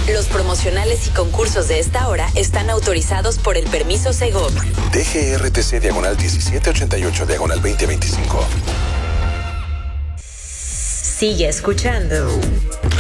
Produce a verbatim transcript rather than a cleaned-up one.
Los promocionales y concursos de esta hora están autorizados por el permiso Segov. D G R T C diagonal diecisiete ochenta y ocho diagonal veinte veinticinco. Sigue escuchando